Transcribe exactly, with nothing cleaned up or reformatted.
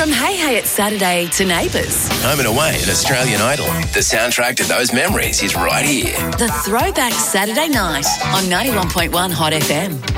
From Hey Hey It's Saturday to Neighbours. Home and Away at Australian Idol. The soundtrack to those memories is right here. The Throwback Saturday Night on ninety-one point one Hot F M.